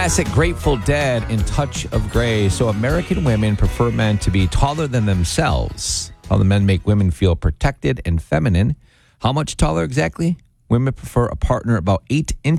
Classic Grateful Dead in Touch of Grey. So American women prefer men to be taller than themselves. How the men make women feel protected and feminine. How much taller exactly? Women prefer a partner about 8 inches